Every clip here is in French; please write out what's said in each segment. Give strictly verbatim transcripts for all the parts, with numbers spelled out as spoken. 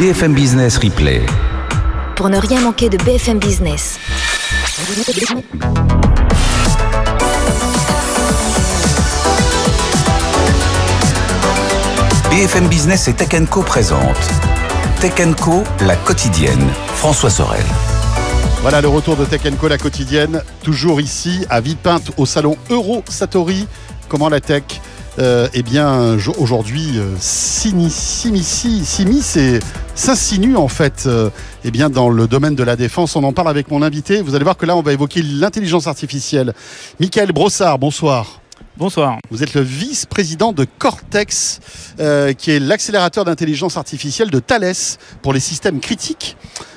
B F M Business Replay. Pour ne rien manquer de B F M Business. B F M Business et Tech and Co présente Tech and Co, la quotidienne. François Sorel. Voilà le retour de Tech and Co, la quotidienne, toujours ici à Villepinte au salon Eurosatori. Comment la tech euh, eh bien aujourd'hui euh, s'immisce et s'insinue en fait euh, eh bien dans le domaine de la défense. On en parle avec mon invité. Vous allez voir que là on va évoquer l'intelligence artificielle. Michael Brossard, bonsoir. Bonsoir. Vous êtes le vice-président de Cortex, euh, qui est l'accélérateur d'intelligence artificielle de Thales pour les systèmes critiques.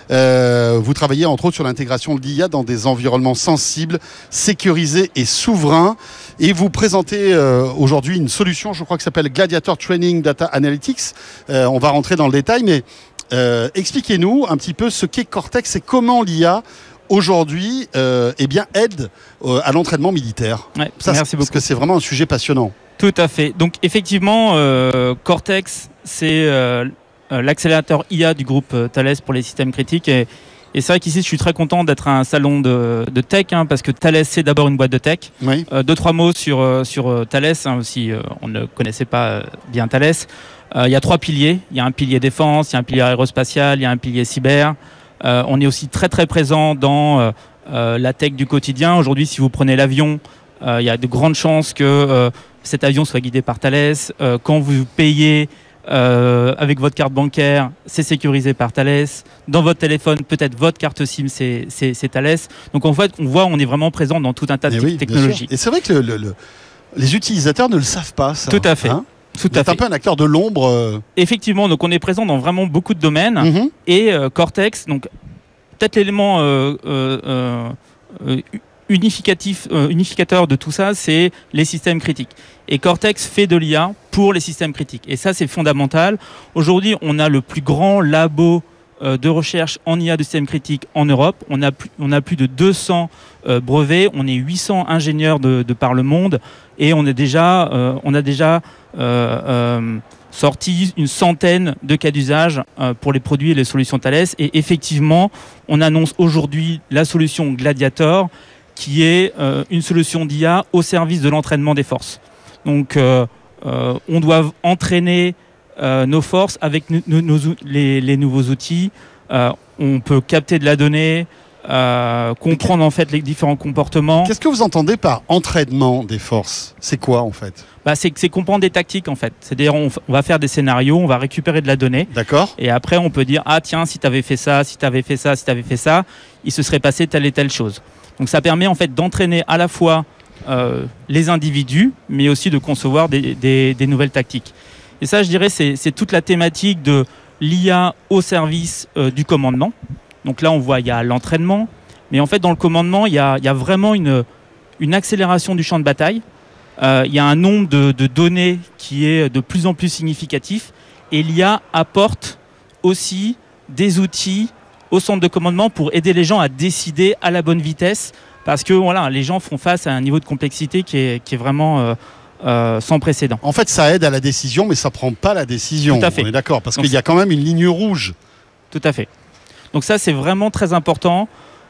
Euh, vous travaillez entre autres sur l'intégration de l'I A dans des environnements sensibles, sécurisés et souverains. Et vous présentez euh, aujourd'hui une solution, je crois, qui s'appelle Gladiator Training Data Analytics. Euh, on va rentrer dans le détail, mais euh, expliquez-nous un petit peu ce qu'est Cortex et comment l'I A aujourd'hui euh, eh bien, aide euh, à l'entraînement militaire. Ouais, Ça, merci parce beaucoup. que c'est vraiment un sujet passionnant. Tout à fait. Donc effectivement, euh, Cortex, c'est euh, l'accélérateur I A du groupe euh, Thales pour les systèmes critiques. Et, et c'est vrai qu'ici, je suis très content d'être à un salon de, de tech, hein, parce que Thales, c'est d'abord une boîte de tech. Oui. Euh, deux, trois mots sur, euh, sur euh, Thales, hein, si euh, on ne connaissait pas euh, bien Thales. Euh, il y a trois piliers. Il y a un pilier défense, il y a un pilier aérospatial, il y a un pilier cyber. Euh, on est aussi très très présent dans euh, euh, la tech du quotidien. Aujourd'hui, si vous prenez l'avion, euh, il y a de grandes chances que euh, cet avion soit guidé par Thales. Euh, quand vous payez euh, avec votre carte bancaire, c'est sécurisé par Thales. Dans votre téléphone, peut-être votre carte SIM, c'est, c'est, c'est Thales. Donc en fait, on voit, on est vraiment présent dans tout un tas de oui, technologies. Et c'est vrai que le, le, le, les utilisateurs ne le savent pas, ça. Tout à fait. Hein Tout Vous êtes à un fait. peu un acteur de l'ombre. Euh... Effectivement, donc on est présent dans vraiment beaucoup de domaines. Mm-hmm. Et euh, Cortex, donc peut-être l'élément euh, euh, euh, unificatif, euh, unificateur de tout ça, c'est les systèmes critiques. Et Cortex fait de l'I A pour les systèmes critiques. Et ça, c'est fondamental. Aujourd'hui, on a le plus grand labo euh, de recherche en I A de systèmes critiques en Europe. On a plus, on a plus de deux cents euh, brevets. On est huit cents ingénieurs de, de par le monde. Et on, est déjà, euh, on a déjà euh, euh, sorti une centaine de cas d'usage euh, pour les produits et les solutions Thales. Et effectivement, on annonce aujourd'hui la solution Gladiator, qui est euh, une solution d'I A au service de l'entraînement des forces. Donc, euh, euh, on doit entraîner euh, nos forces avec nos, nos, les, les nouveaux outils. Euh, on peut capter de la donnée, euh, comprendre en fait les différents comportements. Qu'est-ce que vous entendez par entraînement des forces ? C'est quoi en fait ? Bah, c'est, c'est comprendre des tactiques en fait. C'est-à-dire on, on va faire des scénarios, on va récupérer de la donnée. D'accord. Et après on peut dire ah tiens si tu avais fait ça, si tu avais fait ça, si tu avais fait ça, il se serait passé telle et telle chose. Donc ça permet en fait d'entraîner à la fois euh, les individus, mais aussi de concevoir des, des, des nouvelles tactiques. Et ça je dirais c'est, c'est toute la thématique de l'I A au service euh, du commandement. Donc là on voit il y a l'entraînement, mais en fait dans le commandement il y a, il y a vraiment une, une accélération du champ de bataille. Euh, il y a un nombre de, de données qui est de plus en plus significatif et l'I A apporte aussi des outils au centre de commandement pour aider les gens à décider à la bonne vitesse parce que voilà, les gens font face à un niveau de complexité qui est, qui est vraiment euh, euh, sans précédent. En fait, ça aide à la décision, mais ça ne prend pas la décision. Tout à fait. On est d'accord, parce Donc, qu'il y a quand même une ligne rouge. Tout à fait. Donc ça, c'est vraiment très important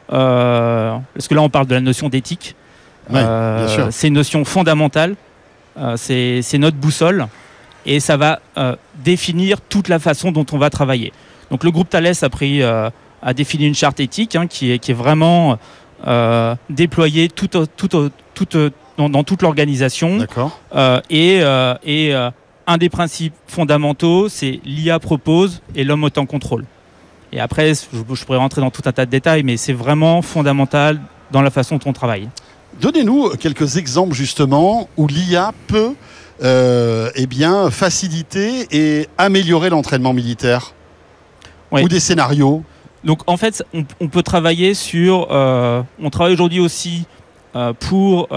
euh, parce que là, on parle de la notion d'éthique. Ouais, euh, bien sûr. C'est une notion fondamentale. Euh, c'est, c'est notre boussole et ça va euh, définir toute la façon dont on va travailler. Donc le groupe Thales a pris euh, a défini une charte éthique hein, qui, est, qui est vraiment euh, déployée tout, tout, tout, dans, dans toute l'organisation. D'accord. Euh, et euh, et euh, un des principes fondamentaux, c'est l'I A propose et l'homme est en contrôle. Et après, je, je pourrais rentrer dans tout un tas de détails, mais c'est vraiment fondamental dans la façon dont on travaille. Donnez-nous quelques exemples justement où l'I A peut euh, eh bien, faciliter et améliorer l'entraînement militaire. Oui. Ou des scénarios. Donc en fait, on, on peut travailler sur... Euh, on travaille aujourd'hui aussi euh, pour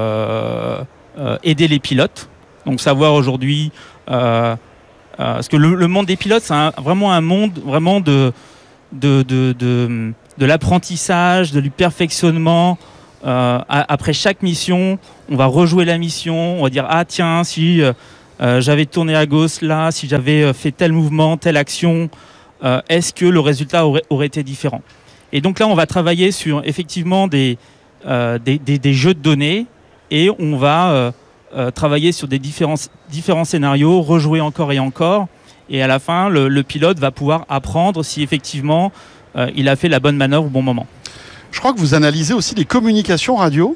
euh, euh, aider les pilotes. Donc savoir aujourd'hui... Euh, euh, parce que le, le monde des pilotes, c'est un, vraiment un monde vraiment de, de, de, de, de l'apprentissage, de du perfectionnement. Euh, après chaque mission, on va rejouer la mission. On va dire, ah tiens, si euh, j'avais tourné à gauche là, si j'avais fait tel mouvement, telle action... euh, est-ce que le résultat aurait, aurait été différent. Et donc là, on va travailler sur effectivement des, euh, des, des, des jeux de données et on va euh, euh, travailler sur des différents, différents scénarios, rejouer encore et encore. Et à la fin, le, le pilote va pouvoir apprendre si effectivement euh, il a fait la bonne manœuvre au bon moment. Je crois que vous analysez aussi les communications radio.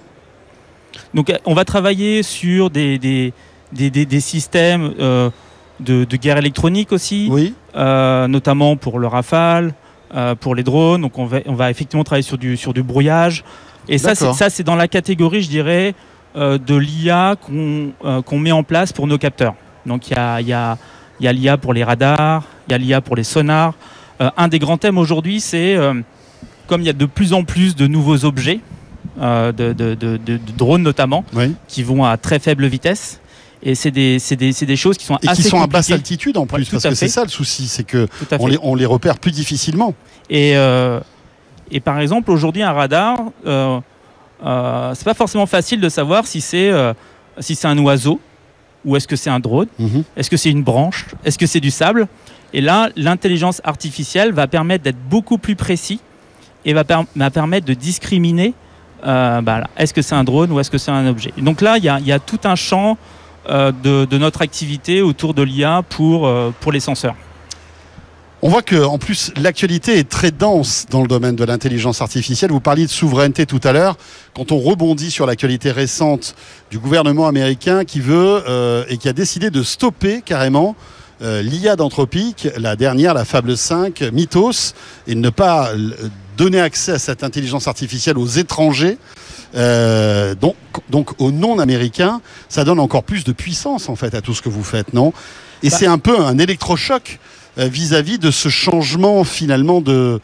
Donc on va travailler sur des, des, des, des, des systèmes euh, de, de guerre électronique aussi, oui. euh, notamment pour le Rafale, euh, pour les drones. Donc on va, on va effectivement travailler sur du, sur du brouillage. Et ça c'est, ça, c'est dans la catégorie, je dirais, euh, de l'I A qu'on, euh, qu'on met en place pour nos capteurs. Donc il y a, y a, y a l'I A pour les radars, il y a l'I A pour les sonars. Euh, un des grands thèmes aujourd'hui, c'est... Euh, comme il y a de plus en plus de nouveaux objets, euh, de, de, de, de, de drones notamment, oui. qui vont à très faible vitesse, et c'est des, c'est des, c'est des choses qui sont et assez qui sont compliquées. À basse altitude en plus, ouais, parce que fait. C'est ça le souci, c'est que on les, on les repère plus difficilement. Et, euh, et par exemple, aujourd'hui, un radar, euh, euh, c'est pas forcément facile de savoir si c'est, euh, si c'est un oiseau, ou est-ce que c'est un drone, mm-hmm. est-ce que c'est une branche, est-ce que c'est du sable. Et là, l'intelligence artificielle va permettre d'être beaucoup plus précis et va, per- va permettre de discriminer euh, bah, là, est-ce que c'est un drone ou est-ce que c'est un objet. Et donc là, il y a, y a tout un champ euh, de, de notre activité autour de l'I A pour, euh, pour les senseurs. On voit qu'en plus, l'actualité est très dense dans le domaine de l'intelligence artificielle. Vous parliez de souveraineté tout à l'heure. Quand on rebondit sur l'actualité récente du gouvernement américain qui veut euh, et qui a décidé de stopper carrément euh, l'I A d'Anthropic, la dernière, la Fable cinq, Mythos, et ne pas donner accès à cette intelligence artificielle aux étrangers, euh, donc, donc aux non-américains, ça donne encore plus de puissance en fait à tout ce que vous faites, non ? Et bah, c'est un peu un électrochoc euh, vis-à-vis de ce changement finalement de,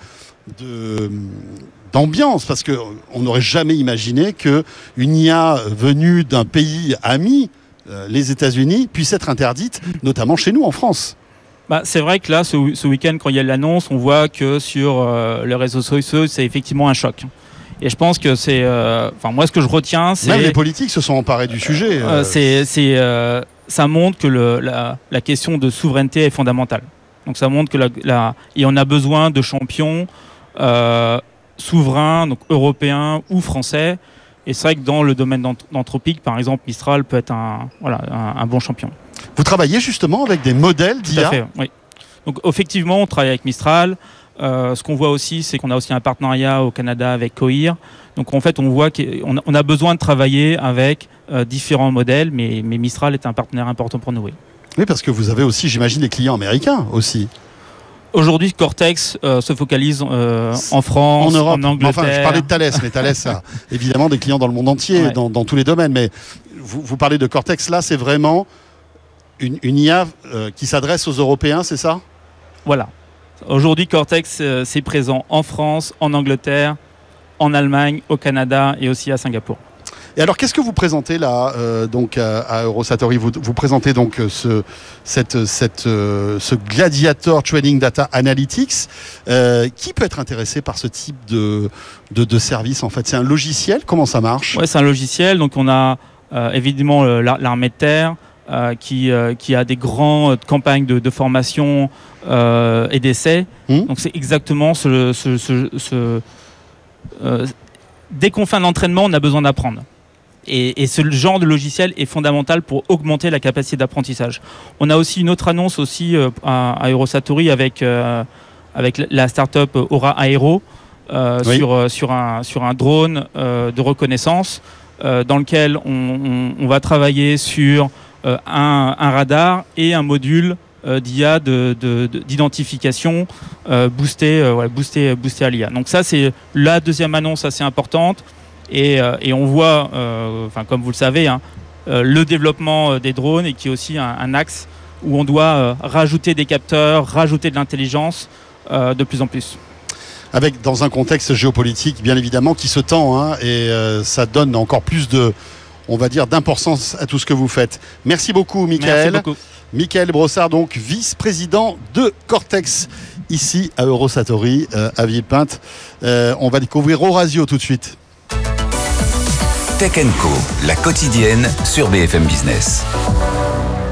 de, d'ambiance, parce qu'on n'aurait jamais imaginé qu'une I A venue d'un pays ami, euh, les États-Unis, puisse être interdite, notamment chez nous en France. Bah, c'est vrai que là, ce, ce week-end, quand il y a l'annonce, on voit que sur euh, les réseaux sociaux, c'est effectivement un choc. Et je pense que c'est... Euh, enfin, moi, ce que je retiens, c'est... Même les politiques se sont emparés du sujet. Euh, c'est, c'est, euh, ça montre que le, la, la question de souveraineté est fondamentale. Donc ça montre que la... la et on a besoin de champions euh, souverains, donc européens ou français. Et c'est vrai que dans le domaine d'Anthropic, par exemple, Mistral peut être un, voilà, un, un bon champion. Vous travaillez justement avec des modèles d'I A ? Tout à fait, oui. Donc effectivement, on travaille avec Mistral. Euh, ce qu'on voit aussi, c'est qu'on a aussi un partenariat au Canada avec Cohere. Donc en fait, on voit qu'on on a besoin de travailler avec euh, différents modèles, mais, mais Mistral est un partenaire important pour nous. Oui. Oui, parce que vous avez aussi, j'imagine, des clients américains aussi. Aujourd'hui, Cortex euh, se focalise euh, en France, en Europe, en Angleterre. Enfin, je parlais de Thales, mais Thales a évidemment des clients dans le monde entier, ouais. dans, dans tous les domaines. Mais vous, vous parlez de Cortex, là, c'est vraiment une, une I A euh, qui s'adresse aux Européens, c'est ça ? Voilà. Aujourd'hui, Cortex, euh, c'est présent en France, en Angleterre, en Allemagne, au Canada et aussi à Singapour. Et alors, qu'est-ce que vous présentez là, euh, donc à, à Eurosatory ? vous, vous présentez donc ce, cette, cette, euh, ce Gladiator Training Data Analytics. Euh, qui peut être intéressé par ce type de, de, de service en fait ? C'est un logiciel ? Comment ça marche ? Ouais, c'est un logiciel. Donc, on a euh, évidemment euh, l'armée de terre euh, qui, euh, qui a des grandes campagnes de, de formation euh, et d'essais. Mmh. Donc, c'est exactement ce... ce, ce, ce euh, dès qu'on fait un entraînement, on a besoin d'apprendre. Et, et ce genre de logiciel est fondamental pour augmenter la capacité d'apprentissage. On a aussi une autre annonce aussi euh, à, à Eurosatory avec, euh, avec la start-up Aura Aero euh, oui. sur, sur, un, sur un drone euh, de reconnaissance euh, dans lequel on, on, on va travailler sur euh, un, un radar et un module euh, d'I A de, de, de, d'identification euh, boosté, euh, ouais, boosté, boosté à l'I A. Donc ça, c'est la deuxième annonce assez importante. Et, euh, et on voit, euh, comme vous le savez, hein, euh, le développement euh, des drones et qui est aussi un, un axe où on doit euh, rajouter des capteurs, rajouter de l'intelligence euh, de plus en plus. Avec, dans un contexte géopolitique, bien évidemment, qui se tend, hein, et euh, ça donne encore plus de, on va dire, d'importance à tout ce que vous faites. Merci beaucoup, Michael. Merci beaucoup. Michael Brossard, donc vice-président de Cortex, ici à Eurosatory, euh, à Villepinte. Euh, on va découvrir Eurasio tout de suite. Tech and Co, la quotidienne sur B F M Business.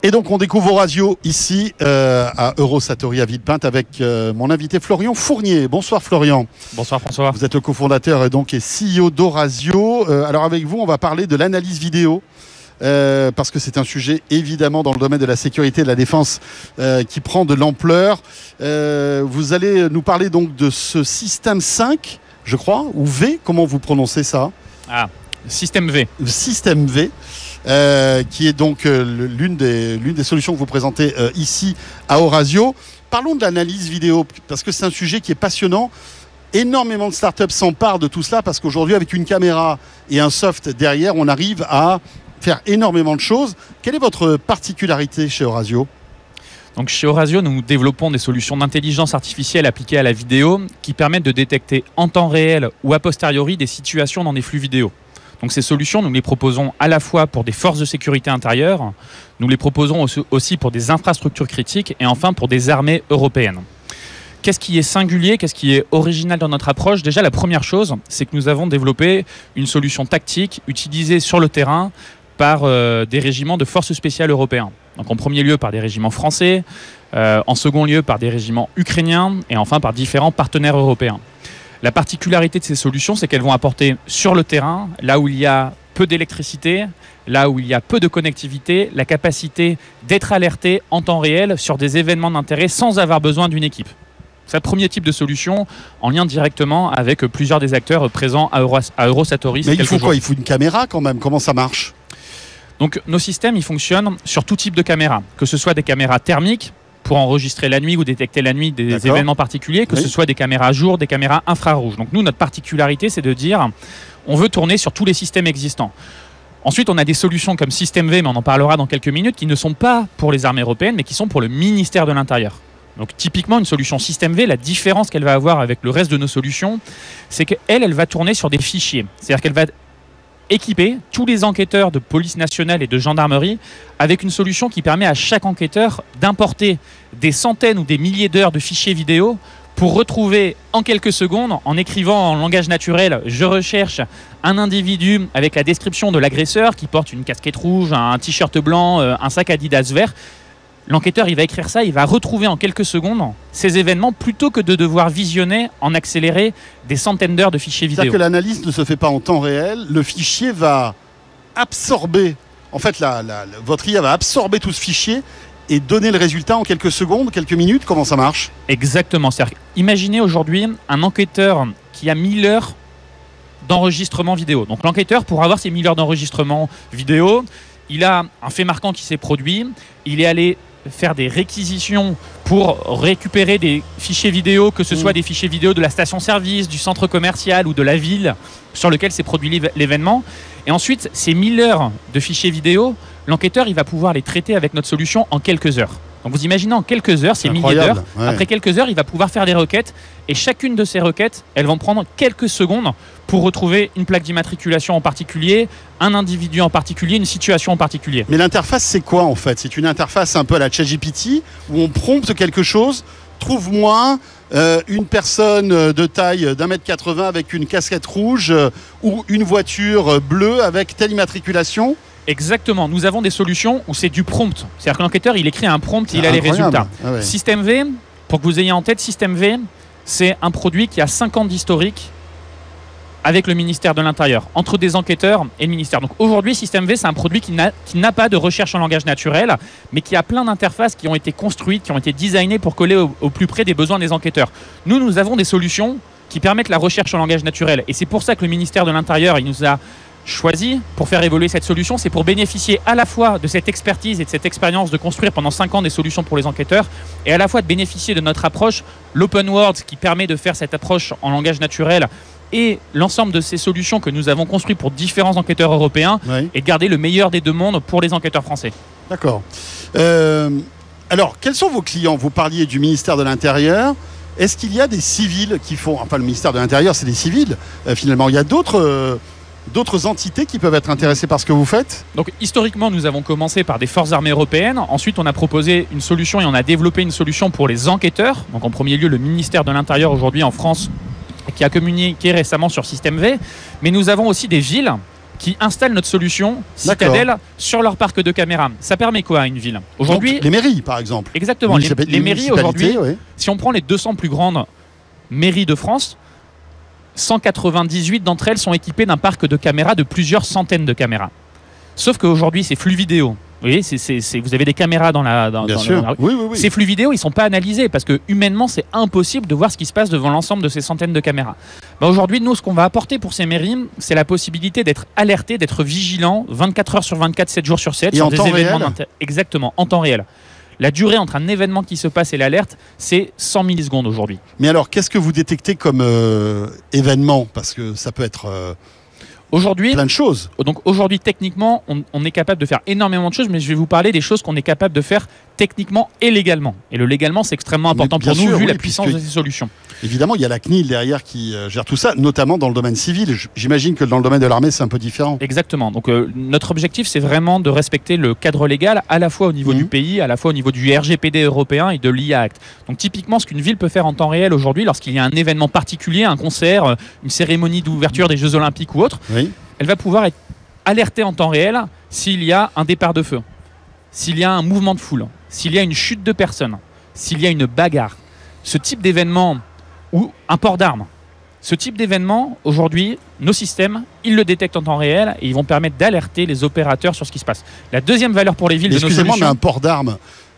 Et donc on découvre Eurasio ici euh, à Eurosatory à Villepinte avec euh, mon invité Florian Fournier. Bonsoir Florian. Bonsoir François. Vous êtes le cofondateur et donc et C E O d'Eurasio. Euh, alors avec vous on va parler de l'analyse vidéo. Euh, parce que c'est un sujet évidemment dans le domaine de la sécurité et de la défense euh, qui prend de l'ampleur. Euh, vous allez nous parler donc de ce système cinq, je crois, ou V, comment vous prononcez ça ? Ah, système V. Système V, euh, qui est donc euh, l'une des, l'une des solutions que vous présentez euh, ici à Eurasio. Parlons de l'analyse vidéo, parce que c'est un sujet qui est passionnant. Énormément de startups s'emparent de tout cela, parce qu'aujourd'hui, avec une caméra et un soft derrière, on arrive à faire énormément de choses. Quelle est votre particularité chez Eurasio ? Donc chez Eurasio, nous développons des solutions d'intelligence artificielle appliquées à la vidéo qui permettent de détecter en temps réel ou a posteriori des situations dans des flux vidéo. Donc ces solutions, nous les proposons à la fois pour des forces de sécurité intérieure, nous les proposons aussi pour des infrastructures critiques et enfin pour des armées européennes. Qu'est-ce qui est singulier, qu'est-ce qui est original dans notre approche ? Déjà, la première chose, c'est que nous avons développé une solution tactique utilisée sur le terrain par euh, des régiments de forces spéciales européens. Donc en premier lieu par des régiments français, euh, en second lieu par des régiments ukrainiens et enfin par différents partenaires européens. La particularité de ces solutions, c'est qu'elles vont apporter sur le terrain, là où il y a peu d'électricité, là où il y a peu de connectivité, la capacité d'être alerté en temps réel sur des événements d'intérêt sans avoir besoin d'une équipe. C'est le premier type de solution en lien directement avec plusieurs des acteurs présents à, Euro, à Eurosatory. Mais il faut quoi ? Il faut une caméra quand même. Comment ça marche ? Donc nos systèmes, ils fonctionnent sur tout type de caméra, que ce soit des caméras thermiques pour enregistrer la nuit ou détecter la nuit des D'accord. événements particuliers, que oui. ce soit des caméras jour, des caméras infrarouges. Donc nous, notre particularité, c'est de dire on veut tourner sur tous les systèmes existants. Ensuite, on a des solutions comme Système V, mais on en parlera dans quelques minutes, qui ne sont pas pour les armées européennes, mais qui sont pour le ministère de l'Intérieur. Donc typiquement, une solution Système V, la différence qu'elle va avoir avec le reste de nos solutions, c'est qu'elle, elle va tourner sur des fichiers. C'est-à-dire qu'elle va équiper tous les enquêteurs de police nationale et de gendarmerie avec une solution qui permet à chaque enquêteur d'importer des centaines ou des milliers d'heures de fichiers vidéo pour retrouver en quelques secondes, en écrivant en langage naturel, je recherche un individu avec la description de l'agresseur qui porte une casquette rouge, un t-shirt blanc, un sac Adidas vert. L'enquêteur, il va écrire ça, il va retrouver en quelques secondes ces événements plutôt que de devoir visionner en accéléré des centaines d'heures de fichiers vidéo. C'est-à-dire que l'analyse ne se fait pas en temps réel, le fichier va absorber, en fait, la, la, la, votre I A va absorber tout ce fichier et donner le résultat en quelques secondes, quelques minutes. Comment ça marche ? Exactement. C'est-à-dire, imaginez aujourd'hui un enquêteur qui a mille heures d'enregistrement vidéo. Donc l'enquêteur, pour avoir ces mille heures d'enregistrement vidéo, il a un fait marquant qui s'est produit, il est allé faire des réquisitions pour récupérer des fichiers vidéo, que ce soit mmh. des fichiers vidéo de la station-service, du centre commercial ou de la ville sur lequel s'est produit l'événement. Et ensuite, ces mille heures de fichiers vidéo, l'enquêteur il va pouvoir les traiter avec notre solution en quelques heures. Donc vous imaginez en quelques heures, ces milliers d'heures, ouais. Après quelques heures, il va pouvoir faire des requêtes et chacune de ces requêtes, elles vont prendre quelques secondes pour retrouver une plaque d'immatriculation en particulier, un individu en particulier, une situation en particulier. Mais l'interface, c'est quoi en fait ? C'est une interface un peu à la ChatGPT où on prompte quelque chose, trouve-moi euh, une personne de taille d'un mètre quatre-vingts avec une casquette rouge euh, ou une voiture bleue avec telle immatriculation. Exactement. Nous avons des solutions où c'est du prompt. C'est-à-dire que l'enquêteur, il écrit un prompt et il a les résultats. Ah ouais. Système V, pour que vous ayez en tête, Système V, c'est un produit qui a cinq ans d'historique avec le ministère de l'Intérieur, entre des enquêteurs et le ministère. Donc aujourd'hui, Système V, c'est un produit qui n'a, qui n'a pas de recherche en langage naturel, mais qui a plein d'interfaces qui ont été construites, qui ont été designées pour coller au, au plus près des besoins des enquêteurs. Nous, nous avons des solutions qui permettent la recherche en langage naturel. Et c'est pour ça que le ministère de l'Intérieur, il nous a choisi pour faire évoluer cette solution, c'est pour bénéficier à la fois de cette expertise et de cette expérience de construire pendant cinq ans des solutions pour les enquêteurs et à la fois de bénéficier de notre approche, l'open world qui permet de faire cette approche en langage naturel et l'ensemble de ces solutions que nous avons construites pour différents enquêteurs européens oui. et de garder le meilleur des deux mondes pour les enquêteurs français. D'accord. Euh, alors, quels sont vos clients ? Vous parliez du ministère de l'Intérieur. Est-ce qu'il y a des civils qui font... Enfin, le ministère de l'Intérieur, c'est des civils. Euh, finalement, il y a d'autres... Euh, d'autres entités qui peuvent être intéressées par ce que vous faites ? Donc historiquement, nous avons commencé par des forces armées européennes. Ensuite, on a proposé une solution et on a développé une solution pour les enquêteurs. Donc en premier lieu, le ministère de l'Intérieur aujourd'hui en France qui a communiqué récemment sur Système V. Mais nous avons aussi des villes qui installent notre solution Citadel D'accord. sur leur parc de caméras. Ça permet quoi à une ville aujourd'hui? Donc, les mairies, par exemple. Exactement. Les, les mairies aujourd'hui, oui. Si on prend les deux cents plus grandes mairies de France, cent quatre-vingt-dix-huit d'entre elles sont équipées d'un parc de caméras de plusieurs centaines de caméras. Sauf qu'aujourd'hui, c'est flux vidéo. Vous voyez, c'est, c'est, c'est, vous avez des caméras dans la, dans, Bien dans sûr. la rue. Oui, oui, oui. Ces flux vidéo, ils ne sont pas analysés parce que humainement, c'est impossible de voir ce qui se passe devant l'ensemble de ces centaines de caméras. Bah aujourd'hui, nous, ce qu'on va apporter pour ces mairies, c'est la possibilité d'être alerté, d'être vigilant vingt-quatre heures sur vingt-quatre, sept jours sur sept et sur en des temps événements réel. d'inter... Exactement, en temps réel. La durée entre un événement qui se passe et l'alerte, c'est cent millisecondes aujourd'hui. Mais alors, qu'est-ce que vous détectez comme euh, événement? Parce que ça peut être euh, aujourd'hui, plein de choses. Donc aujourd'hui, techniquement, on, on est capable de faire énormément de choses, mais je vais vous parler des choses qu'on est capable de faire techniquement et légalement. Et le légalement, c'est extrêmement important pour nous, sûr, vu oui, la puissance de ces solutions. Évidemment, il y a la C N I L derrière qui euh, gère tout ça, notamment dans le domaine civil. J'imagine que dans le domaine de l'armée, c'est un peu différent. Exactement. Donc euh, notre objectif, c'est vraiment de respecter le cadre légal, à la fois au niveau mmh. du pays, à la fois au niveau du R G P D européen et de l'I A Act. Donc typiquement, ce qu'une ville peut faire en temps réel aujourd'hui, lorsqu'il y a un événement particulier, un concert, une cérémonie d'ouverture des Jeux Olympiques ou autre, oui. elle va pouvoir être alertée en temps réel s'il y a un départ de feu, s'il y a un mouvement de foule, s'il y a une chute de personnes, s'il y a une bagarre. Ce type d'événement ou un port d'armes. Ce type d'événement, aujourd'hui, nos systèmes, ils le détectent en temps réel et ils vont permettre d'alerter les opérateurs sur ce qui se passe. La deuxième valeur pour les villes de nos solutions... Excusez-moi, mais un port d'armes,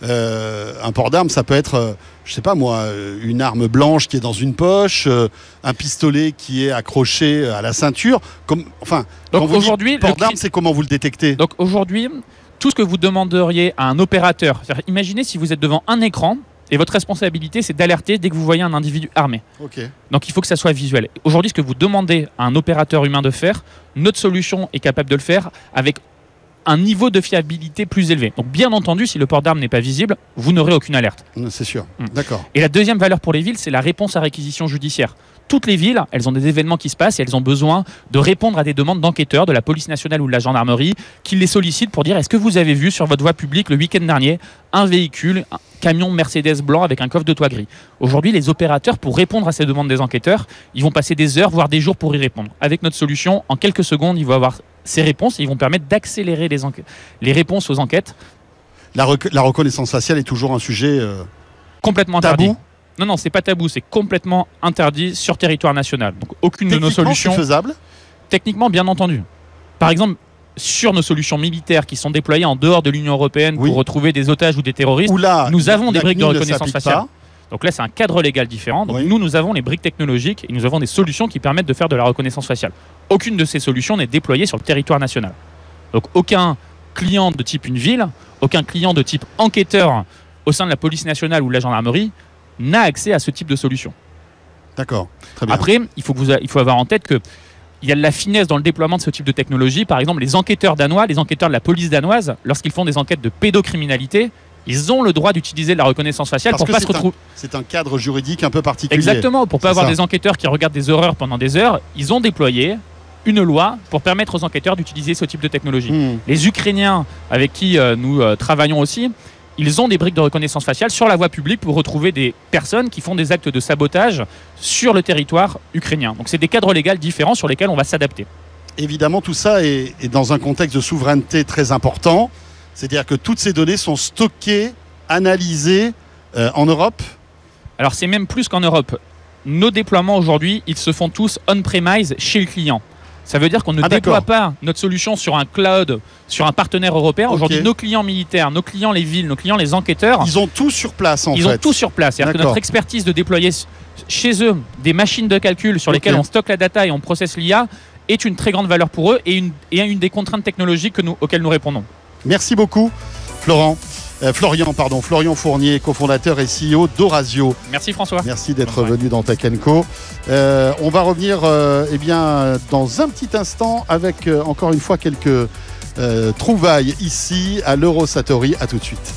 euh, un port d'armes, ça peut être, euh, je sais pas moi, une arme blanche qui est dans une poche, euh, un pistolet qui est accroché à la ceinture. Comme, enfin, donc quand vous aujourd'hui, dites port cri... d'armes, c'est comment vous le détectez? Donc aujourd'hui, tout ce que vous demanderiez à un opérateur, imaginez si vous êtes devant un écran, et votre responsabilité, c'est d'alerter dès que vous voyez un individu armé. Okay. Donc il faut que ça soit visuel. Aujourd'hui, ce que vous demandez à un opérateur humain de faire, notre solution est capable de le faire avec un niveau de fiabilité plus élevé. Donc bien entendu, si le port d'armes n'est pas visible, vous n'aurez aucune alerte. C'est sûr, mmh. d'accord. Et la deuxième valeur pour les villes, c'est la réponse à réquisition judiciaire. Toutes les villes, elles ont des événements qui se passent et elles ont besoin de répondre à des demandes d'enquêteurs de la police nationale ou de la gendarmerie qui les sollicitent pour dire est-ce que vous avez vu sur votre voie publique le week-end dernier un véhicule, un camion Mercedes blanc avec un coffre de toit gris. Aujourd'hui, les opérateurs, pour répondre à ces demandes des enquêteurs, ils vont passer des heures, voire des jours pour y répondre. Avec notre solution, en quelques secondes, ils vont avoir ces réponses et ils vont permettre d'accélérer les, enquêtes, les réponses aux enquêtes. La, rec- la reconnaissance faciale est toujours un sujet euh, complètement interdit. Tabou. Non, non, c'est pas tabou, c'est complètement interdit sur territoire national. Donc aucune de nos solutions. C'est faisable ? Techniquement, bien entendu. Par exemple, sur nos solutions militaires qui sont déployées en dehors de l'Union européenne oui. pour retrouver des otages ou des terroristes, là, nous avons des briques de reconnaissance ne faciale. Pas. Donc là, c'est un cadre légal différent. Donc oui. nous, nous avons les briques technologiques et nous avons des solutions qui permettent de faire de la reconnaissance faciale. Aucune de ces solutions n'est déployée sur le territoire national. Donc aucun client de type une ville, aucun client de type enquêteur au sein de la police nationale ou de la gendarmerie n'a accès à ce type de solution. D'accord, très bien. Après, il faut, que vous a, il faut avoir en tête que il y a de la finesse dans le déploiement de ce type de technologie. Par exemple, les enquêteurs danois, les enquêteurs de la police danoise, lorsqu'ils font des enquêtes de pédocriminalité, ils ont le droit d'utiliser de la reconnaissance faciale Parce pour pas se retrouver. C'est un cadre juridique un peu particulier. Exactement, pour pas c'est avoir ça. des enquêteurs qui regardent des horreurs pendant des heures, ils ont déployé une loi pour permettre aux enquêteurs d'utiliser ce type de technologie. Mmh. Les Ukrainiens avec qui euh, nous euh, travaillons aussi, ils ont des briques de reconnaissance faciale sur la voie publique pour retrouver des personnes qui font des actes de sabotage sur le territoire ukrainien. Donc c'est des cadres légaux différents sur lesquels on va s'adapter. Évidemment, tout ça est, est dans un contexte de souveraineté très important. C'est-à-dire que toutes ces données sont stockées, analysées euh, en Europe. Alors c'est même plus qu'en Europe. Nos déploiements aujourd'hui, ils se font tous on-premise chez le client. Ça veut dire qu'on ne ah, déploie pas notre solution sur un cloud, sur un partenaire européen. Okay. Aujourd'hui, nos clients militaires, nos clients les villes, nos clients les enquêteurs... Ils ont tout sur place en ils fait. Ils ont tout sur place. C'est-à-dire que notre expertise de déployer chez eux des machines de calcul sur okay. lesquelles on stocke la data et on processe l'I A est une très grande valeur pour eux et une, et une des contraintes technologiques que nous, auxquelles nous répondons. Merci beaucoup, Florent. Euh, Florian, pardon, Florian Fournier, cofondateur et C E O d'Orasio. Merci François. Merci d'être venu dans Tech and Co. Euh, on va revenir euh, eh bien, dans un petit instant avec euh, encore une fois quelques euh, trouvailles ici à l'Eurosatory. À tout de suite.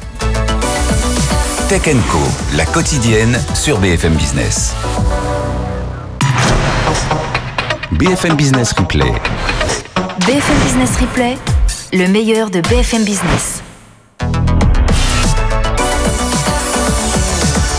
Tech and Co, la quotidienne sur B F M Business. B F M Business Replay. B F M Business Replay, le meilleur de B F M Business.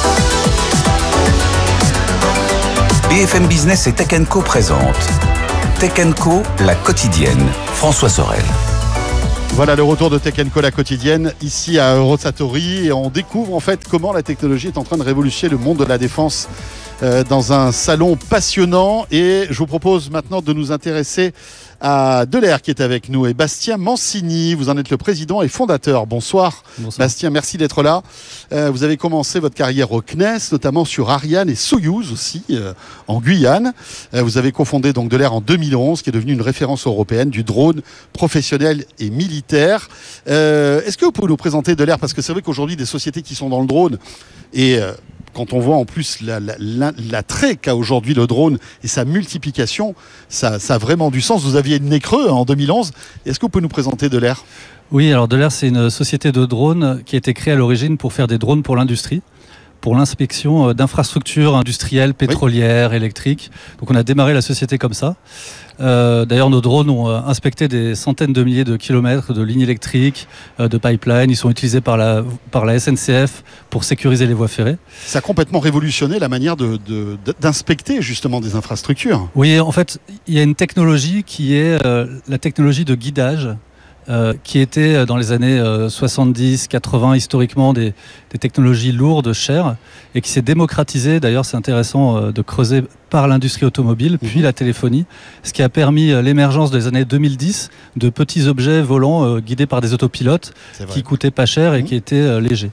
B F M Business et Tech and Co présente Tech and Co, la quotidienne. François Sorel. Voilà le retour de Tech and Co, la quotidienne, ici à Eurosatory. Et on découvre en fait comment la technologie est en train de révolutionner le monde de la défense euh, dans un salon passionnant. Et je vous propose maintenant de nous intéresser à Delair qui est avec nous et Bastien Mancini. Vous en êtes le président et fondateur. Bonsoir, Bonsoir. Bastien, merci d'être là. Euh, vous avez commencé votre carrière au C N E S, notamment sur Ariane et Soyouz aussi, euh, en Guyane. Euh, vous avez cofondé donc Delair en deux mille onze, qui est devenue une référence européenne du drone professionnel et militaire. Euh, est-ce que vous pouvez nous présenter Delair? Parce que c'est vrai qu'aujourd'hui, des sociétés qui sont dans le drone et... Euh, quand on voit en plus l'attrait qu'a aujourd'hui le drone et sa multiplication, ça, ça a vraiment du sens. Vous aviez le nez creux en deux mille onze. Est-ce que vous pouvez nous présenter Delair? Oui, alors Delair, c'est une société de drones qui a été créée à l'origine pour faire des drones pour l'industrie, pour l'inspection d'infrastructures industrielles, pétrolières, oui. électriques. Donc on a démarré la société comme ça. Euh, d'ailleurs, nos drones ont euh, inspecté des centaines de milliers de kilomètres de lignes électriques, euh, de pipelines. Ils sont utilisés par la, par la S N C F pour sécuriser les voies ferrées. Ça a complètement révolutionné la manière de, de, d'inspecter justement des infrastructures. Oui, en fait, il y a une technologie qui est euh, la technologie de guidage. Euh, qui était dans les années euh, soixante-dix quatre-vingts historiquement des, des technologies lourdes, chères, et qui s'est démocratisée, d'ailleurs c'est intéressant euh, de creuser, par l'industrie automobile, mmh. puis la téléphonie, ce qui a permis euh, l'émergence des années deux mille dix de petits objets volants euh, guidés par des autopilotes qui coûtaient pas cher et mmh. qui étaient euh, légers.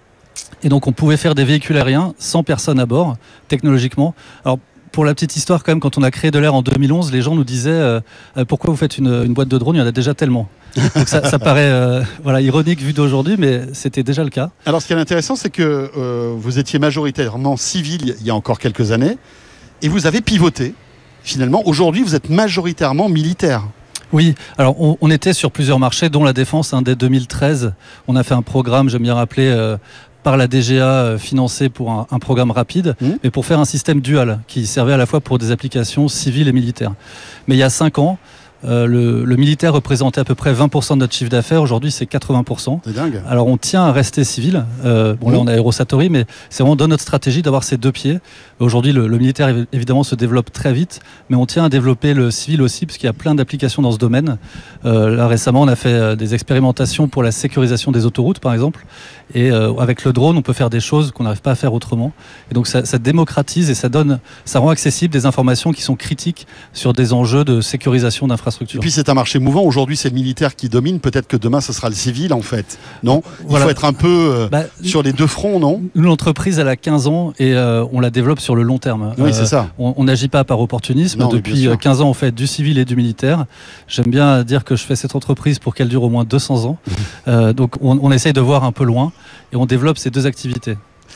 Et donc on pouvait faire des véhicules aériens sans personne à bord, technologiquement. Alors, pour la petite histoire, quand même, quand on a créé Delair en deux mille onze, les gens nous disaient euh, « Pourquoi vous faites une, une boîte de drone ? Il y en a déjà tellement ». Donc ça, ça paraît euh, voilà, ironique vu d'aujourd'hui, mais c'était déjà le cas. Alors ce qui est intéressant, c'est que euh, vous étiez majoritairement civil il y a encore quelques années, et vous avez pivoté. Finalement, aujourd'hui, vous êtes majoritairement militaire. Oui, alors on, on était sur plusieurs marchés, dont la défense. Hein, dès deux mille treize, on a fait un programme, j'aime bien rappeler... Euh, par la D G A financé pour un, un programme rapide, mmh. mais pour faire un système dual qui servait à la fois pour des applications civiles et militaires. Mais il y a cinq ans, euh, le, le militaire représentait à peu près vingt pour cent de notre chiffre d'affaires. Aujourd'hui, c'est quatre-vingts pour cent. C'est dingue. Alors, on tient à rester civil. Euh, bon, mmh. là, on a Eurosatory, mais c'est vraiment dans notre stratégie d'avoir ces deux pieds. Aujourd'hui, le, le militaire, évidemment, se développe très vite, mais on tient à développer le civil aussi, parce qu'il y a plein d'applications dans ce domaine. Euh, là, récemment, on a fait des expérimentations pour la sécurisation des autoroutes, par exemple. Et euh, avec le drone, on peut faire des choses qu'on n'arrive pas à faire autrement. Et donc, ça, ça démocratise et ça donne, ça rend accessible des informations qui sont critiques sur des enjeux de sécurisation d'infrastructures. Et puis, c'est un marché mouvant. Aujourd'hui, c'est le militaire qui domine. Peut-être que demain, ce sera le civil, en fait. Non ? Il voilà. faut être un peu euh, bah, sur les deux fronts, non ? Nous, l'entreprise, elle a quinze ans et euh, on la développe sur le long terme. Oui, euh, c'est ça. On n'agit pas par opportunisme. Non, depuis quinze ans, on fait du civil et du militaire. J'aime bien dire que je fais cette entreprise pour qu'elle dure au moins deux cents ans. euh, donc, on, on essaye de voir un peu loin. Et on développe ces deux activités.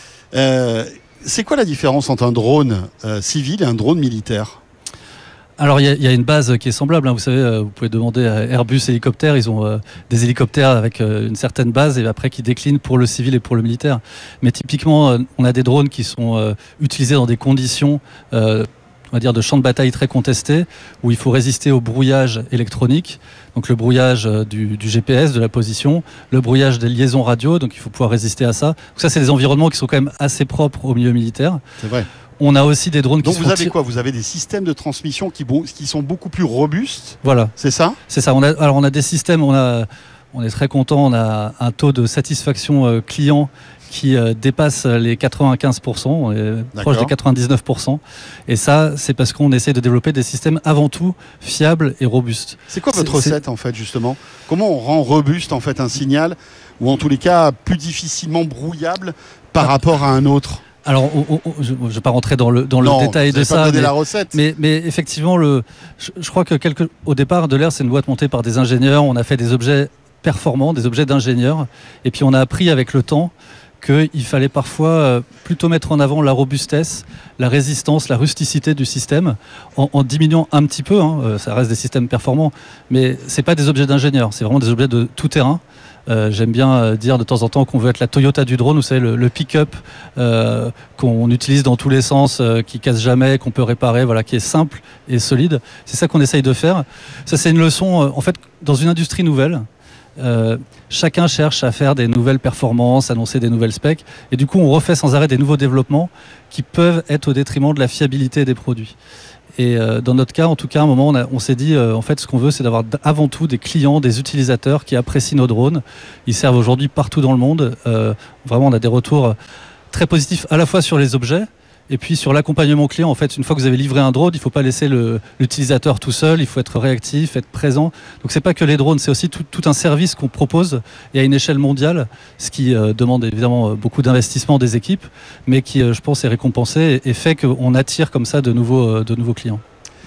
Euh, c'est quoi la différence entre un drone euh, civil et un drone militaire ? Alors il y, y a une base qui est semblable, hein. Vous savez, euh, vous pouvez demander à Airbus Hélicoptères, ils ont euh, des hélicoptères avec euh, une certaine base et après qui déclinent pour le civil et pour le militaire. Mais typiquement, euh, on a des drones qui sont euh, utilisés dans des conditions euh, on va dire de champs de bataille très contestés, où il faut résister au brouillage électronique, donc le brouillage du, du G P S, de la position, le brouillage des liaisons radio, donc il faut pouvoir résister à ça. Donc ça, c'est des environnements qui sont quand même assez propres au milieu militaire. C'est vrai. On a aussi des drones donc qui vous sont... avez tir... quoi ? Vous avez des systèmes de transmission qui, qui sont beaucoup plus robustes. Voilà. C'est ça ? C'est ça. On a, alors on a des systèmes, on, a, on est très content, on a un taux de satisfaction euh, client qui euh, dépasse les quatre-vingt-quinze pour cent, on est D'accord. proche de quatre-vingt-dix-neuf pour cent. Et ça, c'est parce qu'on essaie de développer des systèmes avant tout fiables et robustes. C'est quoi votre c'est, recette c'est... en fait justement ? Comment on rend robuste en fait un signal, ou en tous les cas plus difficilement brouillable par ah. rapport à un autre ? Alors, on, on, je ne vais pas rentrer dans le, dans non, le détail vous de ça. Pas donner mais, la recette. Mais, mais effectivement, le, je, je crois que quelque, au départ, Delair, c'est une boîte montée par des ingénieurs. On a fait des objets performants, des objets d'ingénieurs. Et puis, on a appris avec le temps qu'il fallait parfois plutôt mettre en avant la robustesse, la résistance, la rusticité du système, en, en diminuant un petit peu, hein, ça reste des systèmes performants, mais ce n'est pas des objets d'ingénieurs, c'est vraiment des objets de tout terrain. Euh, j'aime bien dire de temps en temps qu'on veut être la Toyota du drone, vous savez, le, le pick-up euh, qu'on utilise dans tous les sens, euh, qui casse jamais, qu'on peut réparer, voilà, qui est simple et solide. C'est ça qu'on essaye de faire. Ça, c'est une leçon, euh, en fait, dans une industrie nouvelle. Euh, chacun cherche à faire des nouvelles performances, annoncer des nouvelles specs, et du coup on refait sans arrêt des nouveaux développements qui peuvent être au détriment de la fiabilité des produits. Et euh, dans notre cas, en tout cas, à un moment, on, a, on s'est dit, euh, en fait, ce qu'on veut, c'est d'avoir avant tout des clients, des utilisateurs qui apprécient nos drones. Ils servent aujourd'hui partout dans le monde. Euh, vraiment, on a des retours très positifs à la fois sur les objets et puis sur l'accompagnement client. En fait, une fois que vous avez livré un drone, il ne faut pas laisser le, l'utilisateur tout seul. Il faut être réactif, être présent. Donc, c'est pas que les drones, c'est aussi tout, tout un service qu'on propose et à une échelle mondiale, ce qui euh, demande évidemment beaucoup d'investissement des équipes, mais qui, euh, je pense, est récompensé et, et fait qu'on attire comme ça de nouveaux, euh, de nouveaux clients.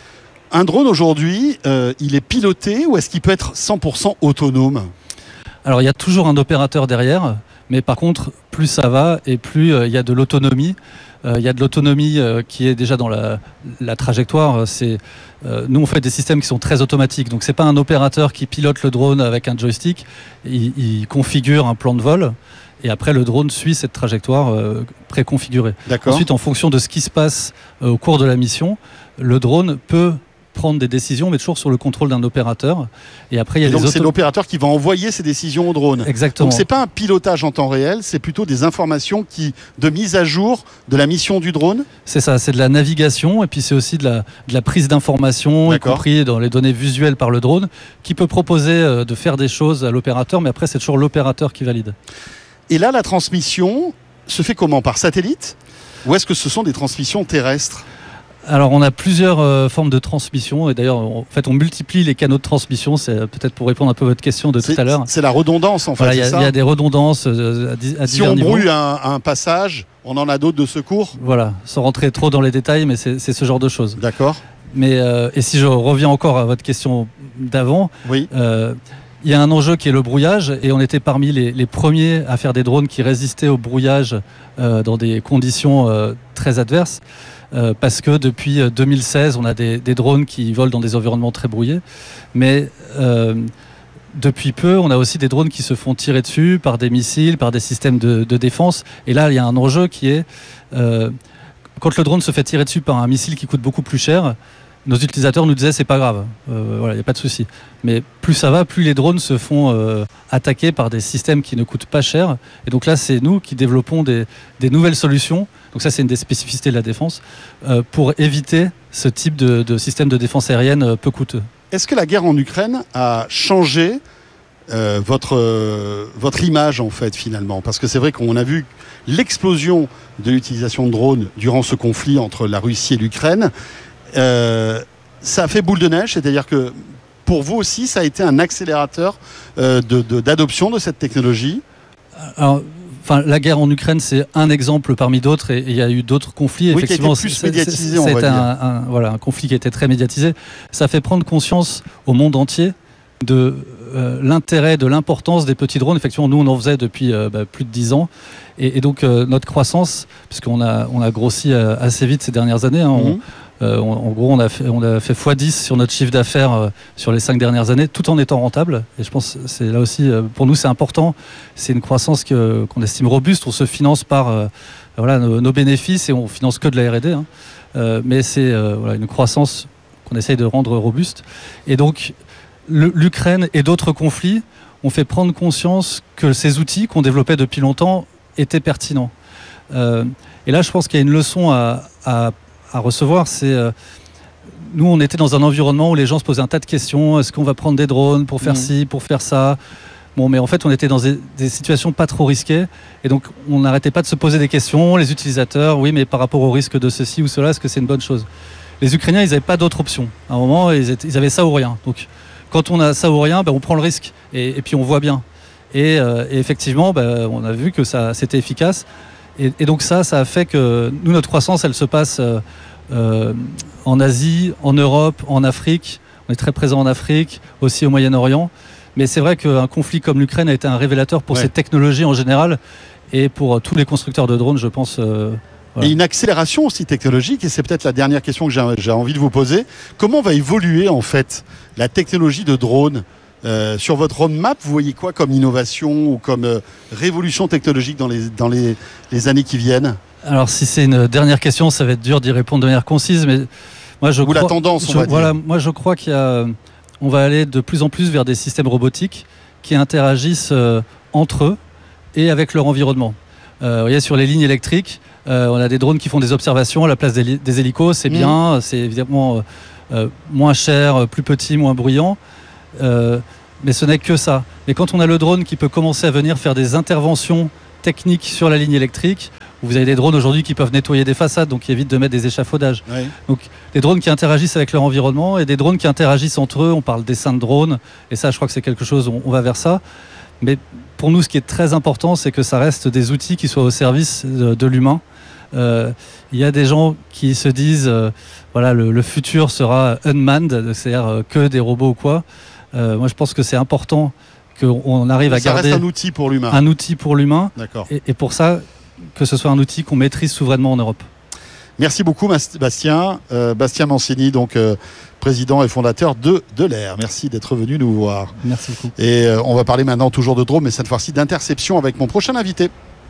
Un drone aujourd'hui, euh, il est piloté ou est-ce qu'il peut être cent pour cent autonome ? Alors, il y a toujours un opérateur derrière, mais par contre, plus ça va et plus euh, il y a de l'autonomie. Il euh, y a de l'autonomie euh, qui est déjà dans la, la trajectoire. C'est, euh, nous, on fait des systèmes qui sont très automatiques. Donc, ce n'est pas un opérateur qui pilote le drone avec un joystick. Il, il configure un plan de vol et après, le drone suit cette trajectoire euh, préconfigurée. D'accord. Ensuite, en fonction de ce qui se passe euh, au cours de la mission, le drone peut prendre des décisions, mais toujours sur le contrôle d'un opérateur. Et après, il y a et des donc, auto... c'est l'opérateur qui va envoyer ses décisions au drone. Exactement. Donc, c'est pas un pilotage en temps réel, c'est plutôt des informations qui, de mise à jour de la mission du drone. C'est ça, c'est de la navigation et puis c'est aussi de la, de la prise d'informations, y compris dans les données visuelles par le drone, qui peut proposer euh, de faire des choses à l'opérateur, mais après, c'est toujours l'opérateur qui valide. Et là, la transmission se fait comment ? Par satellite ? Ou est-ce que ce sont des transmissions terrestres ? Alors, on a plusieurs euh, formes de transmission et d'ailleurs, on, en fait, on multiplie les canaux de transmission. C'est euh, peut-être pour répondre un peu à votre question de c'est, tout à l'heure. C'est la redondance, en fait. Voilà, il y, y a des redondances euh, à, à si divers on niveaux. brouille un, un passage, on en a d'autres de secours. Voilà, sans rentrer trop dans les détails, mais c'est, c'est ce genre de choses. D'accord. Mais euh, et si je reviens encore à votre question d'avant, oui. Euh, il y a un enjeu qui est le brouillage et on était parmi les, les premiers à faire des drones qui résistaient au brouillage euh, dans des conditions euh, très adverses. Euh, parce que depuis deux mille seize, on a des, des drones qui volent dans des environnements très brouillés. Mais euh, depuis peu, on a aussi des drones qui se font tirer dessus par des missiles, par des systèmes de, de défense. Et là, il y a un enjeu qui est, euh, quand le drone se fait tirer dessus par un missile qui coûte beaucoup plus cher, nos utilisateurs nous disaient c'est pas grave, euh, voilà, il n'y a pas de souci. Mais plus ça va, plus les drones se font euh, attaquer par des systèmes qui ne coûtent pas cher. Et donc là, c'est nous qui développons des, des nouvelles solutions. Donc ça, c'est une des spécificités de la défense euh, pour éviter ce type de, de système de défense aérienne euh, peu coûteux. Est-ce que la guerre en Ukraine a changé euh, votre, euh, votre image en fait finalement ? Parce que c'est vrai qu'on a vu l'explosion de l'utilisation de drones durant ce conflit entre la Russie et l'Ukraine. Euh, ça a fait boule de neige, c'est-à-dire que pour vous aussi, ça a été un accélérateur euh, de, de, d'adoption de cette technologie. Alors, enfin, la guerre en Ukraine, c'est un exemple parmi d'autres, et il y a eu d'autres conflits. Oui, effectivement, qui a été plus c'est, médiatisé, c'est, on c'est va un, dire. Un, voilà, un conflit qui a été très médiatisé. Ça fait prendre conscience au monde entier de euh, l'intérêt, de l'importance des petits drones. Effectivement, nous, on en faisait depuis euh, bah, plus de dix ans. Et, et donc, euh, notre croissance, puisqu'on a, on a grossi euh, assez vite ces dernières années, hein, mm-hmm. on, Euh, on, en gros, on a fait, on a fait fois dix sur notre chiffre d'affaires euh, sur les cinq dernières années, tout en étant rentable. Et je pense que c'est là aussi, euh, pour nous, c'est important. C'est une croissance que, qu'on estime robuste. On se finance par euh, voilà, nos, nos bénéfices et on finance que de la R et D. Hein. Euh, mais c'est euh, voilà, une croissance qu'on essaye de rendre robuste. Et donc, le, l'Ukraine et d'autres conflits ont fait prendre conscience que ces outils qu'on développait depuis longtemps étaient pertinents. Euh, et là, je pense qu'il y a une leçon à, à à recevoir, c'est euh, nous on était dans un environnement où les gens se posaient un tas de questions. Est-ce qu'on va prendre des drones pour faire mmh. ci, pour faire ça? Bon, mais en fait on était dans des, des situations pas trop risquées et donc on n'arrêtait pas de se poser des questions. Les utilisateurs, oui, mais par rapport au risque de ceci ou cela, est-ce que c'est une bonne chose? Les Ukrainiens, ils n'avaient pas d'autre option. À un moment, ils, étaient, ils avaient ça ou rien. Donc quand on a ça ou rien, ben, on prend le risque et, et puis on voit bien. Et, euh, et effectivement, ben, on a vu que ça, c'était efficace. Et, et donc ça, ça a fait que nous, notre croissance, elle se passe euh, euh, en Asie, en Europe, en Afrique. On est très présent en Afrique, aussi au Moyen-Orient. Mais c'est vrai qu'un conflit comme l'Ukraine a été un révélateur pour ouais. ces technologies en général et pour tous les constructeurs de drones, je pense. Euh, voilà. Et une accélération aussi technologique, et c'est peut-être la dernière question que j'ai, j'ai envie de vous poser. Comment va évoluer en fait la technologie de drone ? Euh, sur votre roadmap, vous voyez quoi comme innovation ou comme euh, révolution technologique dans les, dans les, les années qui viennent ? Alors si c'est une dernière question, ça va être dur d'y répondre de manière concise, mais moi je ou crois... la tendance, on je, va voilà, dire. Moi je crois qu'il y a, on va aller de plus en plus vers des systèmes robotiques qui interagissent euh, entre eux et avec leur environnement. Euh, vous voyez, sur les lignes électriques, euh, on a des drones qui font des observations à la place des, des hélicos. C'est mmh. bien, c'est évidemment euh, moins cher, plus petit, moins bruyant. Euh, mais ce n'est que ça. Mais quand on a le drone qui peut commencer à venir faire des interventions techniques sur la ligne électrique, vous avez des drones aujourd'hui qui peuvent nettoyer des façades, donc qui évitent de mettre des échafaudages. Oui. Donc des drones qui interagissent avec leur environnement et des drones qui interagissent entre eux. On parle d'essaims de drones, et ça, je crois que c'est quelque chose, on, on va vers ça. Mais pour nous, ce qui est très important, c'est que ça reste des outils qui soient au service de, de l'humain. Euh, il y a des gens qui se disent, euh, voilà, le, le futur sera unmanned, c'est-à-dire euh, que des robots ou quoi. Euh, moi, je pense que c'est important qu'on arrive ça à garder reste un outil pour l'humain. Un outil pour l'humain. D'accord. Et, et pour ça, que ce soit un outil qu'on maîtrise souverainement en Europe. Merci beaucoup, Bastien. Euh, Bastien Mancini, donc euh, président et fondateur de Delair. Merci d'être venu nous voir. Merci beaucoup. Et euh, on va parler maintenant toujours de drone, mais cette fois-ci d'interception avec mon prochain invité.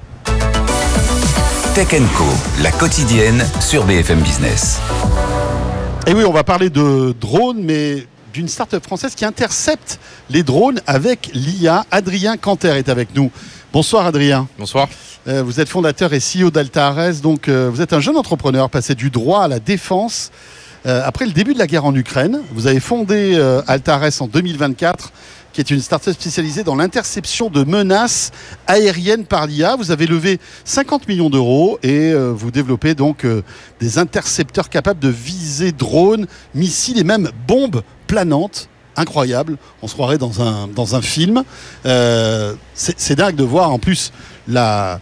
Tech and Co, la quotidienne sur B F M Business. Et oui, on va parler de drones, mais d'une start-up française qui intercepte les drones avec l'I A. Adrien Canter est avec nous. Bonsoir Adrien. Bonsoir. Euh, vous êtes fondateur et C E O d'Altares, donc euh, vous êtes un jeune entrepreneur passé du droit à la défense. Euh, après le début de la guerre en Ukraine, vous avez fondé euh, Altares en deux mille vingt-quatre, qui est une start-up spécialisée dans l'interception de menaces aériennes par l'I A. Vous avez levé cinquante millions d'euros et euh, vous développez donc euh, des intercepteurs capables de viser drones, missiles et même bombes planantes. Incroyable, on se croirait dans un, dans un film. Euh, c'est, c'est dingue de voir en plus la...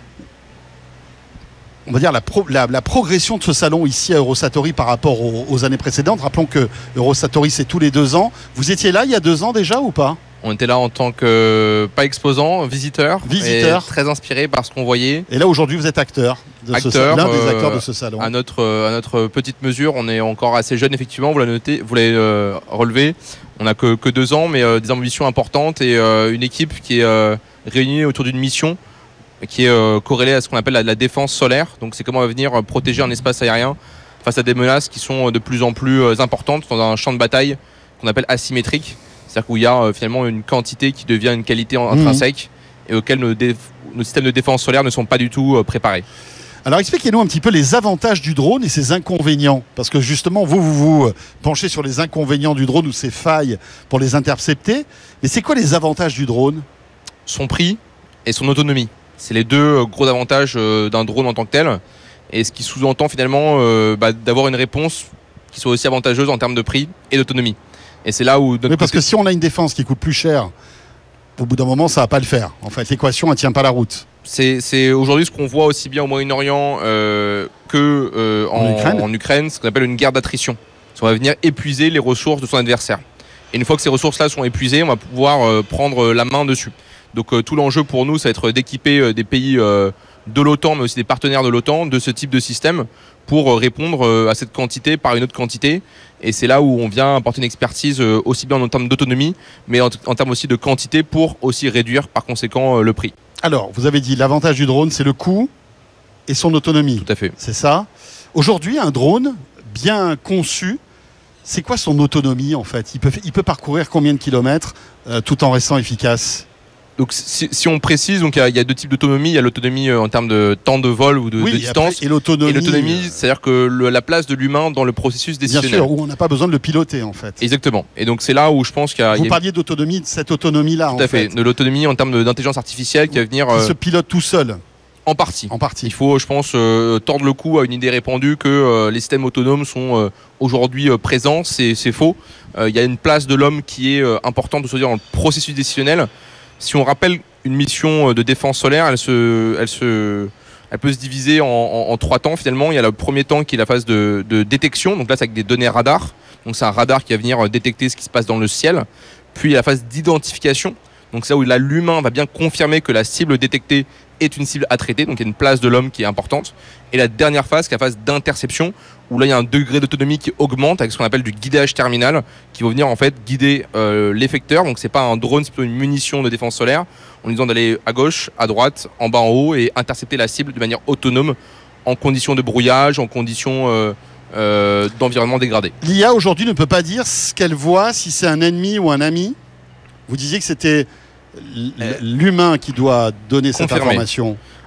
on va dire la, pro, la, la progression de ce salon ici à Eurosatory par rapport aux, aux années précédentes. Rappelons que Eurosatory, c'est tous les deux ans. Vous étiez là il y a deux ans déjà ou pas ? On était là en tant que, pas exposant, visiteur. Visiteur. Et très inspiré par ce qu'on voyait. Et là aujourd'hui vous êtes acteur. De acteur ce, l'un des euh, acteurs de ce salon. À notre, à notre petite mesure, on est encore assez jeune effectivement, vous l'avez noté, vous l'avez euh, relevé. On n'a que, que deux ans, mais euh, des ambitions importantes et euh, une équipe qui est euh, réunie autour d'une mission qui est euh, corrélée à ce qu'on appelle la, la défense solaire. Donc c'est comment on va venir protéger un espace aérien face à des menaces qui sont de plus en plus euh, importantes dans un champ de bataille qu'on appelle asymétrique. C'est-à-dire où il y a euh, finalement une quantité qui devient une qualité intrinsèque mmh. et auquel nos, déf- nos systèmes de défense solaire ne sont pas du tout euh, préparés. Alors expliquez-nous un petit peu les avantages du drone et ses inconvénients. Parce que justement, vous, vous vous penchez sur les inconvénients du drone ou ses failles pour les intercepter. Mais c'est quoi les avantages du drone ? Son prix et son autonomie. C'est les deux gros avantages d'un drone en tant que tel. Et ce qui sous-entend finalement euh, bah, d'avoir une réponse qui soit aussi avantageuse en termes de prix et d'autonomie. Et c'est là où... Oui, parce côté... que si on a une défense qui coûte plus cher, au bout d'un moment, ça ne va pas le faire. En fait, l'équation, elle ne tient pas la route. C'est, c'est aujourd'hui ce qu'on voit aussi bien au Moyen-Orient euh, que euh, en, en, Ukraine. en Ukraine, ce qu'on appelle une guerre d'attrition. On va venir épuiser les ressources de son adversaire. Et une fois que ces ressources-là sont épuisées, on va pouvoir euh, prendre la main dessus. Donc euh, tout l'enjeu pour nous, ça va être d'équiper euh, des pays euh, de l'OTAN, mais aussi des partenaires de l'OTAN, de ce type de système pour euh, répondre euh, à cette quantité par une autre quantité. Et c'est là où on vient apporter une expertise euh, aussi bien en termes d'autonomie, mais en, en termes aussi de quantité pour aussi réduire par conséquent euh, le prix. Alors, vous avez dit l'avantage du drone, c'est le coût et son autonomie. Tout à fait. C'est ça. Aujourd'hui, un drone bien conçu, c'est quoi son autonomie en fait ? Il peut, il peut parcourir combien de kilomètres euh, tout en restant efficace ? Donc si, si on précise, donc il y, y a deux types d'autonomie. Il y a l'autonomie euh, en termes de temps de vol ou de, oui, de et distance. Après, et l'autonomie, et l'autonomie euh... c'est-à-dire que le, la place de l'humain dans le processus décisionnel. Bien sûr, où on n'a pas besoin de le piloter en fait. Exactement. Et donc c'est là où je pense qu'il y a... Vous il y a... parliez d'autonomie, de cette autonomie-là Tout en à fait. fait. De l'autonomie en termes de, d'intelligence artificielle qui va venir... Qui euh... se pilote tout seul. En partie. En partie. Il faut, je pense, euh, tordre le cou à une idée répandue que euh, les systèmes autonomes sont euh, aujourd'hui euh, présents. C'est, c'est faux. Il euh, y a une place de l'homme qui est euh, importante, de se dire, dans le processus décisionnel. Si on rappelle une mission de défense solaire, elle, se, elle, se, elle peut se diviser en, en, en trois temps finalement. Il y a le premier temps qui est la phase de, de détection. Donc là, c'est avec des données radar. Donc c'est un radar qui va venir détecter ce qui se passe dans le ciel. Puis il y a la phase d'identification. Donc c'est là où là, l'humain va bien confirmer que la cible détectée est une cible à traiter, donc il y a une place de l'homme qui est importante. Et la dernière phase, qui est la phase d'interception, où là il y a un degré d'autonomie qui augmente avec ce qu'on appelle du guidage terminal, qui va venir en fait guider euh, l'effecteur. Donc c'est pas un drone, c'est plutôt une munition de défense solaire, en lui disant d'aller à gauche, à droite, en bas, en haut, et intercepter la cible de manière autonome, en conditions de brouillage, en conditions euh, euh, d'environnement dégradé. L'I A aujourd'hui ne peut pas dire ce qu'elle voit, si c'est un ennemi ou un ami. Vous disiez que c'était l'humain qui doit donner cette Confirmé. information.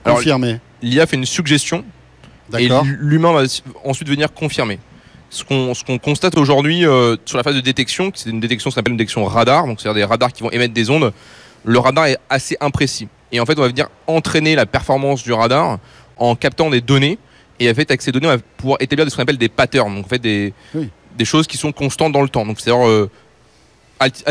Alors, confirmer. L'I A fait une suggestion et l'humain va ensuite venir confirmer. Ce qu'on ce qu'on constate aujourd'hui euh, sur la phase de détection, c'est une détection, ce qu'on appelle une détection radar, donc c'est-à-dire des radars qui vont émettre des ondes. Le radar est assez imprécis. Et en fait, on va venir entraîner la performance du radar en captant des données. Et en fait, avec ces données, on va pouvoir établir ce qu'on appelle des patterns, donc en fait des, oui. des choses qui sont constantes dans le temps. Donc c'est-à-dire euh,